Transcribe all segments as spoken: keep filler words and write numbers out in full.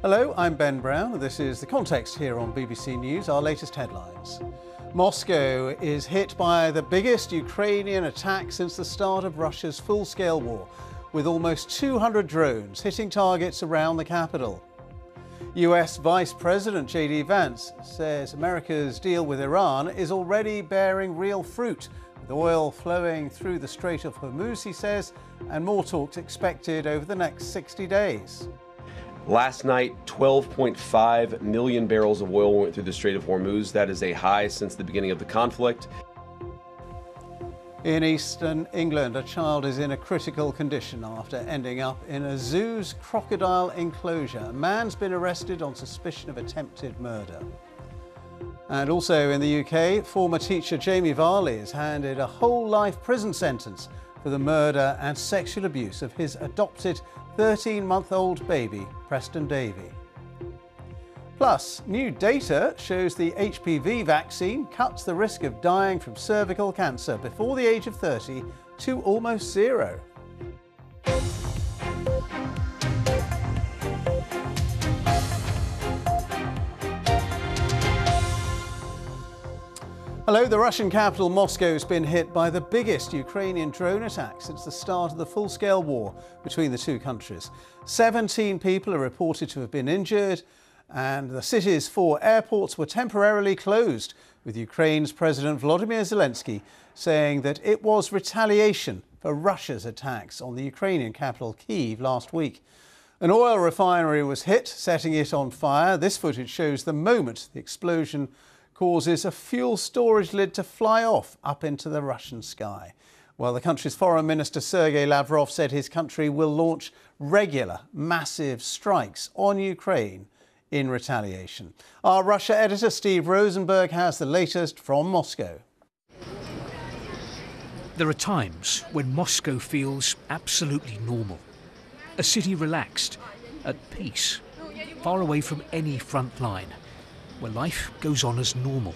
Hello, I'm Ben Brown, and this is The Context here on B B C News, our latest headlines. Moscow is hit by the biggest Ukrainian attack since the start of Russia's full-scale war, with almost two hundred drones hitting targets around the capital. U S Vice President J D Vance says America's deal with Iran is already bearing real fruit, with oil flowing through the Strait of Hormuz, he says, and more talks expected over the next sixty days. Last night, twelve point five million barrels of oil went through the Strait of Hormuz. That is a high since the beginning of the conflict. In eastern England, a child is in a critical condition after ending up in a zoo's crocodile enclosure. A man's been arrested on suspicion of attempted murder. And also in the U K, former teacher Jamie Varley is handed a whole life prison sentence for the murder and sexual abuse of his adopted thirteen-month-old baby, Preston Davey. Plus, new data shows the H P V vaccine cuts the risk of dying from cervical cancer before the age of thirty to almost zero. Hello, the Russian capital Moscow has been hit by the biggest Ukrainian drone attack since the start of the full-scale war between the two countries. seventeen people are reported to have been injured, and the city's four airports were temporarily closed, with Ukraine's President Volodymyr Zelensky saying that it was retaliation for Russia's attacks on the Ukrainian capital Kyiv last week. An oil refinery was hit, setting it on fire. This footage shows the moment the explosion causes a fuel storage lid to fly off up into the Russian sky. Well, the country's Foreign Minister Sergei Lavrov said his country will launch regular, massive strikes on Ukraine in retaliation. Our Russia editor Steve Rosenberg has the latest from Moscow. There are times when Moscow feels absolutely normal. A city relaxed, at peace, far away from any front line, where life goes on as normal.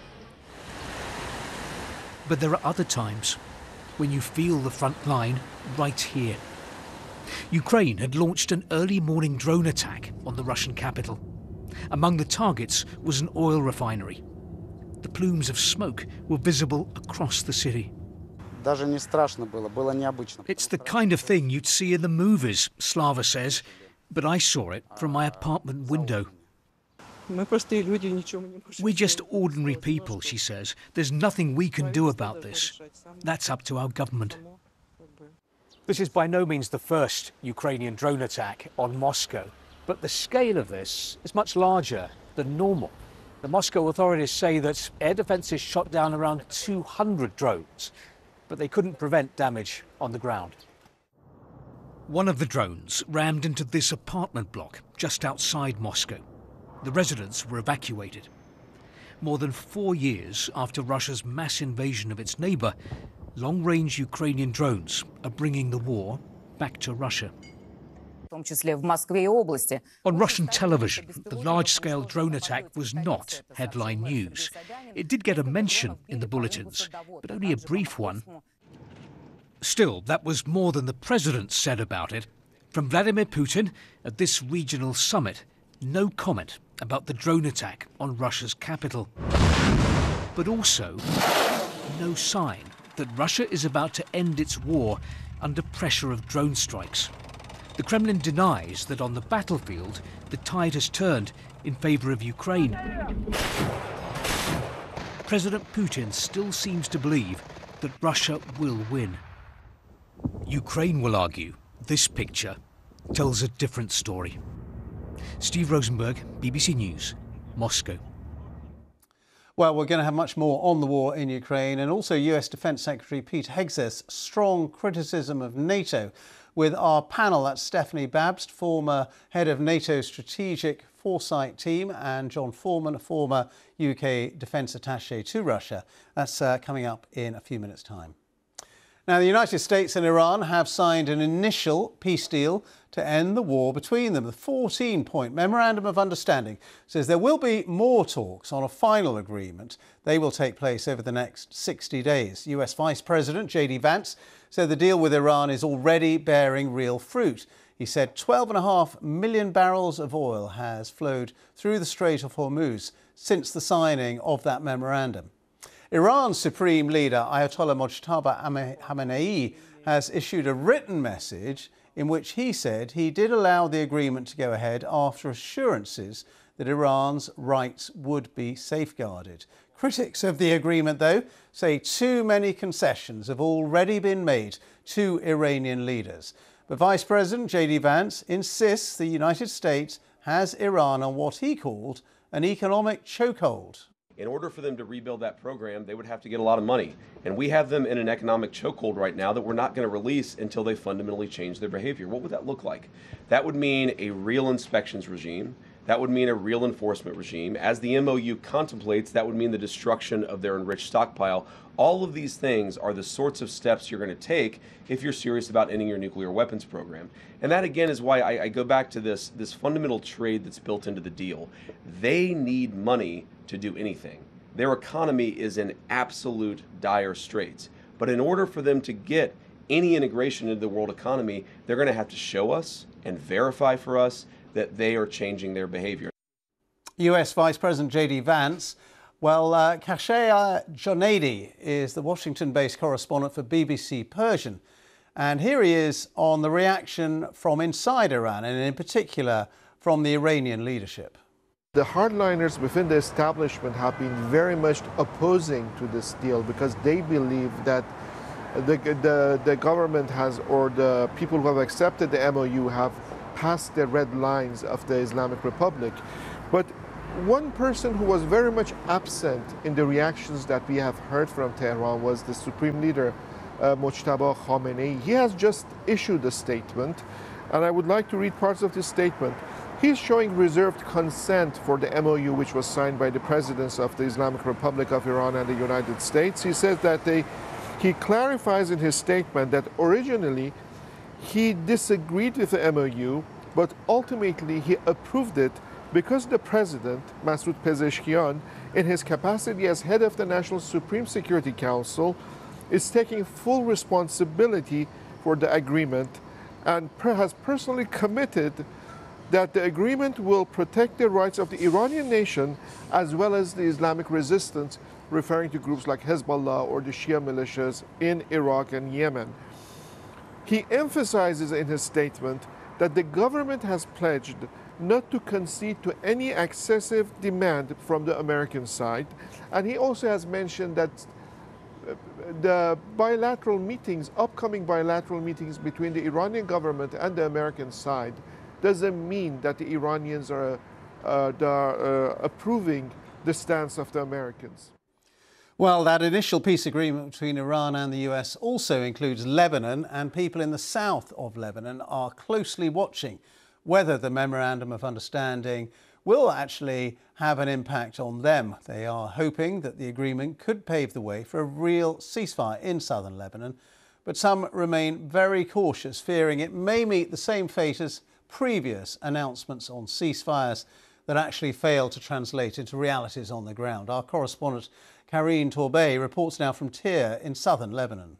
But there are other times when you feel the front line right here. Ukraine had launched an early morning drone attack on the Russian capital. Among the targets was an oil refinery. The plumes of smoke were visible across the city. It's the kind of thing you'd see in the movies, Slava says, but I saw it from my apartment window. We're just ordinary people, she says. There's nothing we can do about this. That's up to our government. This is by no means the first Ukrainian drone attack on Moscow, but the scale of this is much larger than normal. The Moscow authorities say that air defences shot down around two hundred drones, but they couldn't prevent damage on the ground. One of the drones rammed into this apartment block just outside Moscow. The residents were evacuated. More than four years after Russia's mass invasion of its neighbour, long-range Ukrainian drones are bringing the war back to Russia. On Russian television, the large-scale drone attack was not headline news. It did get a mention in the bulletins, but only a brief one. Still, that was more than the president said about it. From Vladimir Putin at this regional summit, no comment about the drone attack on Russia's capital. But also, no sign that Russia is about to end its war under pressure of drone strikes. The Kremlin denies that on the battlefield, the tide has turned in favour of Ukraine. President Putin still seems to believe that Russia will win. Ukraine will argue this picture tells a different story. Steve Rosenberg, B B C News, Moscow. Well, we're going to have much more on the war in Ukraine, and also U S Defence Secretary Pete Hegseth's strong criticism of NATO with our panel. That's Stephanie Babst, former head of NATO's Strategic Foresight Team, and John Foreman, a former U K Defence Attaché to Russia. That's uh, coming up in a few minutes' time. Now, the United States and Iran have signed an initial peace deal to end the war between them. The fourteen-point Memorandum of Understanding says there will be more talks on a final agreement. They will take place over the next sixty days. U S Vice President J D Vance said the deal with Iran is already bearing real fruit. He said twelve and a half million barrels of oil has flowed through the Strait of Hormuz since the signing of that memorandum. Iran's supreme leader, Ayatollah Mojtaba Khamenei, has issued a written message in which he said he did allow the agreement to go ahead after assurances that Iran's rights would be safeguarded. Critics of the agreement, though, say too many concessions have already been made to Iranian leaders. But Vice President J D Vance insists the United States has Iran on what he called an economic chokehold. In order for them to rebuild that program, they would have to get a lot of money. And we have them in an economic chokehold right now that we're not going to release until they fundamentally change their behavior. What would that look like? That would mean a real inspections regime. That would mean a real enforcement regime. As the M O U contemplates, that would mean the destruction of their enriched stockpile. All of these things are the sorts of steps you're going to take if you're serious about ending your nuclear weapons program. And that, again, is why I, I go back to this, this fundamental trade that's built into the deal. They need money to do anything. Their economy is in absolute dire straits. But in order for them to get any integration into the world economy, they're going to have to show us and verify for us that they are changing their behavior. U S Vice President J D Vance. Well, uh, Kashaya Jonaidi is the Washington-based correspondent for B B C Persian. And here he is on the reaction from inside Iran, and in particular from the Iranian leadership. The hardliners within the establishment have been very much opposing to this deal because they believe that the, the, the government has, or the people who have accepted the M O U have passed the red lines of the Islamic Republic. But one person who was very much absent in the reactions that we have heard from Tehran was the Supreme Leader, uh, Mojtaba Khamenei. He has just issued a statement, and I would like to read parts of this statement. He's showing reserved consent for the M O U, which was signed by the presidents of the Islamic Republic of Iran and the United States. He says that they, he clarifies in his statement that originally he disagreed with the M O U, but ultimately he approved it because the president, Masoud Pezeshkian, in his capacity as head of the National Supreme Security Council, is taking full responsibility for the agreement and has personally committed that the agreement will protect the rights of the Iranian nation as well as the Islamic resistance, referring to groups like Hezbollah or the Shia militias in Iraq and Yemen. He emphasizes in his statement that the government has pledged not to concede to any excessive demand from the American side. And he also has mentioned that the bilateral meetings, upcoming bilateral meetings between the Iranian government and the American side doesn't mean that the Iranians are, uh, are uh, approving the stance of the Americans. Well, that initial peace agreement between Iran and the U S also includes Lebanon, and people in the south of Lebanon are closely watching whether the Memorandum of Understanding will actually have an impact on them. They are hoping that the agreement could pave the way for a real ceasefire in southern Lebanon, but some remain very cautious, fearing it may meet the same fate as previous announcements on ceasefires that actually failed to translate into realities on the ground. Our correspondent Karine Torbay reports now from Tyre in southern Lebanon.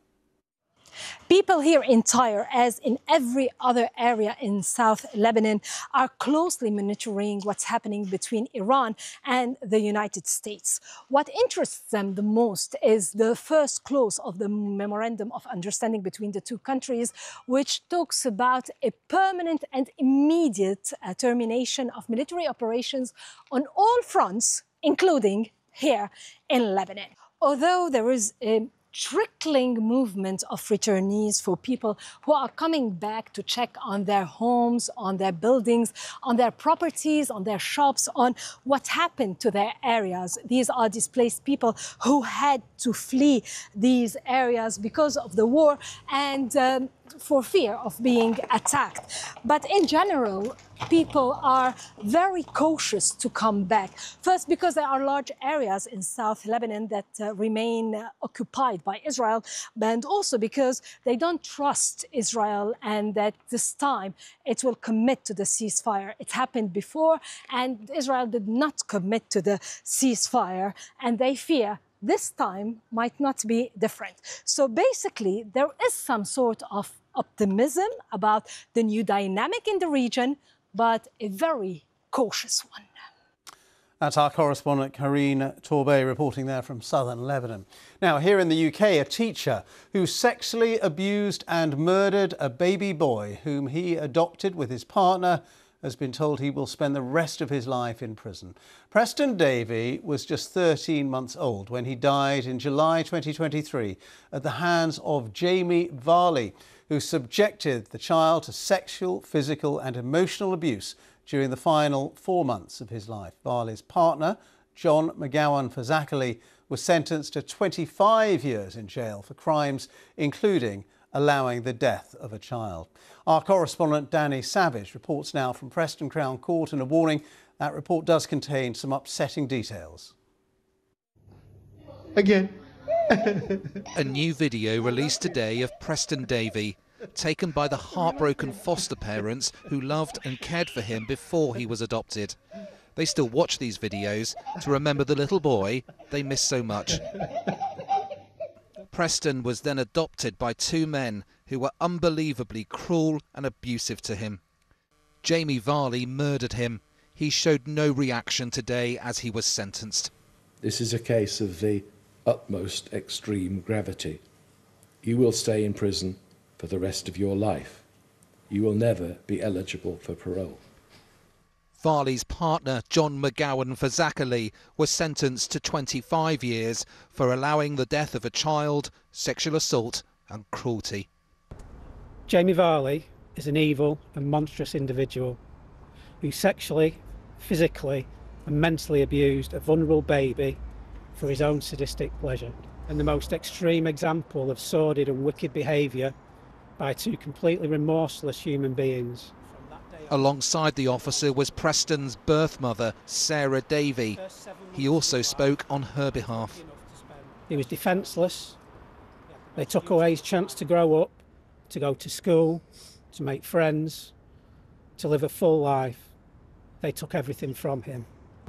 People here in Tyre, as in every other area in South Lebanon, are closely monitoring what's happening between Iran and the United States. What interests them the most is the first clause of the Memorandum of Understanding between the two countries, which talks about a permanent and immediate uh, termination of military operations on all fronts, including here in Lebanon. Although there is a trickling movement of returnees for people who are coming back to check on their homes, on their buildings, on their properties, on their shops, on what happened to their areas. These are displaced people who had to flee these areas because of the war and um, for fear of being attacked. But in general, people are very cautious to come back. First, because there are large areas in South Lebanon that uh, remain uh, occupied by Israel, and also because they don't trust Israel and that this time it will commit to the ceasefire. It happened before, and Israel did not commit to the ceasefire, and they fear this time might not be different. So basically, there is some sort of optimism about the new dynamic in the region, but a very cautious one. That's our correspondent Karine Torbay reporting there from southern Lebanon. Now, here in the U K, a teacher who sexually abused and murdered a baby boy whom he adopted with his partner has been told he will spend the rest of his life in prison. Preston Davey was just thirteen months old when he died in July twenty twenty-three at the hands of Jamie Varley, who subjected the child to sexual, physical and emotional abuse during the final four months of his life. Varley's partner, John McGowan Fazakerley, was sentenced to twenty-five years in jail for crimes including allowing the death of a child. Our correspondent Danny Savage reports now from Preston Crown Court, and a warning, that report does contain some upsetting details. Again. A new video released today of Preston Davey, taken by the heartbroken foster parents who loved and cared for him before he was adopted. They still watch these videos to remember the little boy they miss so much. Preston was then adopted by two men who were unbelievably cruel and abusive to him. Jamie Varley murdered him. He showed no reaction today as he was sentenced. This is a case of the utmost extreme gravity. You will stay in prison for the rest of your life. You will never be eligible for parole. Varley's partner, John McGowan Fazakerley, was sentenced to twenty-five years for allowing the death of a child, sexual assault and cruelty. Jamie Varley is an evil and monstrous individual who sexually, physically and mentally abused a vulnerable baby for his own sadistic pleasure, and the most extreme example of sordid and wicked behaviour by two completely remorseless human beings. Alongside the officer was Preston's birth mother, Sarah Davey. He also spoke on her behalf. He was defenceless. They took away his chance to grow up, to go to school, to make friends, to live a full life. They took everything from him.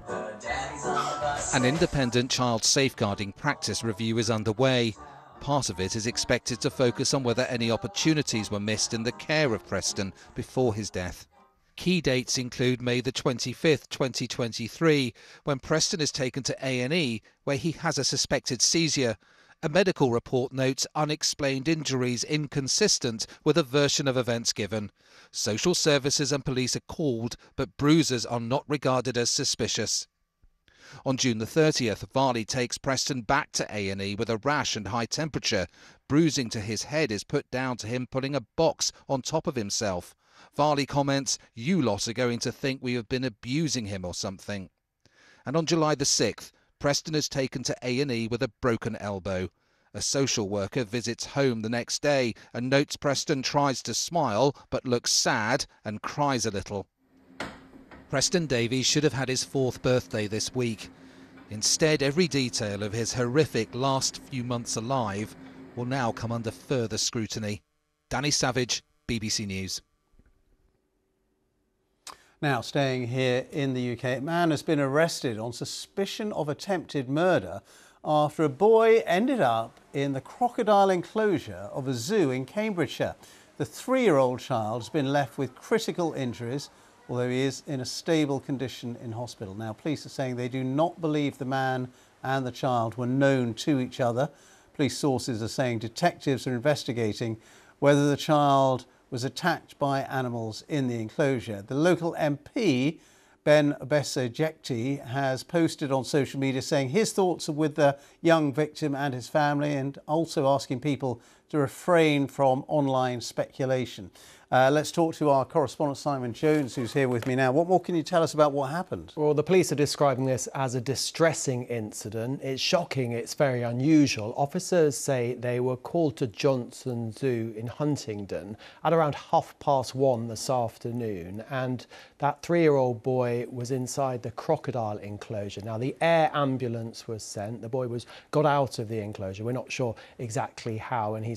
An independent child safeguarding practice review is underway. Part of it is expected to focus on whether any opportunities were missed in the care of Preston before his death. Key dates include May the twenty-fifth, twenty twenty-three, when Preston is taken to A and E, where he has a suspected seizure. A medical report notes unexplained injuries inconsistent with a version of events given. Social services and police are called, but bruises are not regarded as suspicious. On June the thirtieth, Varley takes Preston back to A and E with a rash and high temperature. Bruising to his head is put down to him putting a box on top of himself. Varley comments, "You lot are going to think we have been abusing him or something." And on July the sixth, Preston is taken to A and E with a broken elbow. A social worker visits home the next day and notes Preston tries to smile but looks sad and cries a little. Preston Davey should have had his fourth birthday this week. Instead, every detail of his horrific last few months alive will now come under further scrutiny. Danny Savage, B B C News. Now, staying here in the U K, a man has been arrested on suspicion of attempted murder after a boy ended up in the crocodile enclosure of a zoo in Cambridgeshire. The three-year-old child has been left with critical injuries, although he is in a stable condition in hospital. Now, police are saying they do not believe the man and the child were known to each other. Police sources are saying detectives are investigating whether the child was attacked by animals in the enclosure. The local M P, Ben Obesejekti, has posted on social media saying his thoughts are with the young victim and his family, and also asking people to refrain from online speculation. Uh, let's talk to our correspondent Simon Jones, who's here with me now. What more can you tell us about what happened? Well, the police are describing this as a distressing incident. It's shocking, it's very unusual. Officers say they were called to Johnson Zoo in Huntingdon at around half past one this afternoon, and that three-year-old boy was inside the crocodile enclosure. Now, the air ambulance was sent. The boy was got out of the enclosure. We're not sure exactly how, and he's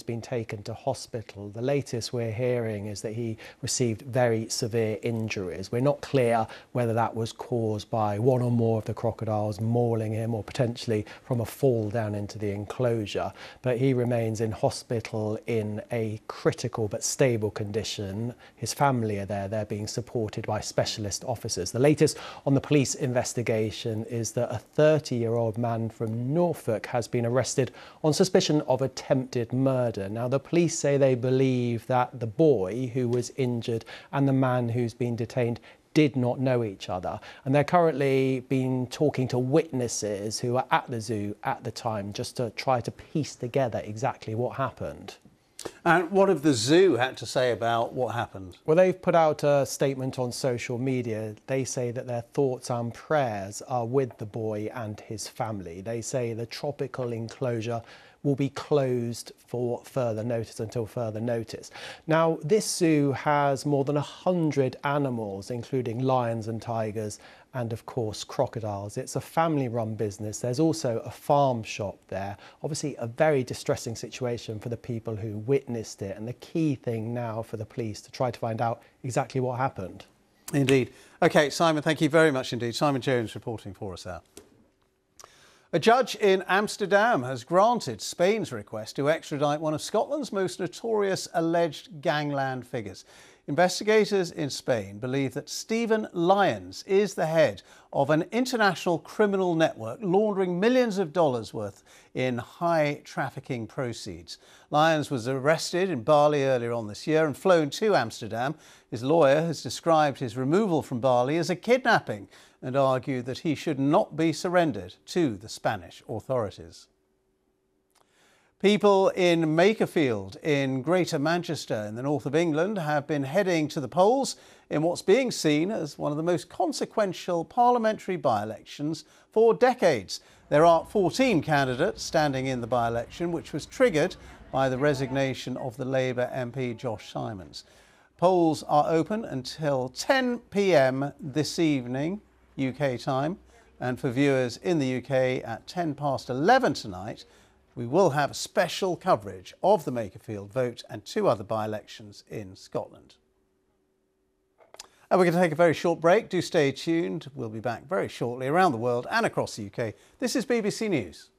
he's been taken to hospital. The latest we're hearing is that he received very severe injuries. We're not clear whether that was caused by one or more of the crocodiles mauling him or potentially from a fall down into the enclosure, but he remains in hospital in a critical but stable condition. His family are there. They're being supported by specialist officers. The latest on the police investigation is that a thirty-year-old man from Norfolk has been arrested on suspicion of attempted murder. Now, the police say they believe that the boy who was injured and the man who's been detained did not know each other, and they're currently been talking to witnesses who are at the zoo at the time just to try to piece together exactly what happened. And what have the zoo had to say about what happened? Well, they've put out a statement on social media. They say that their thoughts and prayers are with the boy and his family. They say the tropical enclosure will be closed for further notice, until further notice. Now, this zoo has more than one hundred animals, including lions and tigers, and of course crocodiles. It's a family-run business. There's also a farm shop there. Obviously a very distressing situation for the people who witnessed it, and the key thing now for the police to try to find out exactly what happened. Indeed. OK, Simon, thank you very much indeed. Simon Jones reporting for us there. A judge in Amsterdam has granted Spain's request to extradite one of Scotland's most notorious alleged gangland figures. Investigators in Spain believe that Stephen Lyons is the head of an international criminal network laundering millions of dollars worth in high trafficking proceeds. Lyons was arrested in Bali earlier on this year and flown to Amsterdam. His lawyer has described his removal from Bali as a kidnapping and argued that he should not be surrendered to the Spanish authorities. People in Makerfield in Greater Manchester in the north of England have been heading to the polls in what's being seen as one of the most consequential parliamentary by-elections for decades. There are fourteen candidates standing in the by-election, which was triggered by the resignation of the Labour M P Josh Simons. Polls are open until ten p m this evening, U K time, and for viewers in the U K at ten past eleven tonight, we will have special coverage of the Makerfield vote and two other by-elections in Scotland. And we're going to take a very short break. Do stay tuned. We'll be back very shortly around the world and across the U K. This is B B C News.